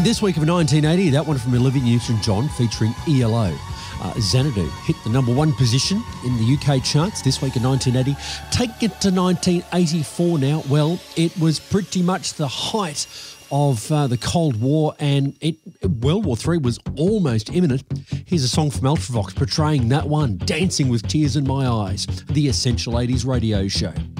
This week of 1980, that one from Olivia Newton-John featuring ELO. Xanadu hit the number one position in the UK charts this week in 1980. Take it to 1984 now. Well, it was pretty much the height of the Cold War, and World War III was almost imminent. Here's a song from Ultravox portraying that one, Dancing with Tears in My Eyes, the Essential 80s radio show.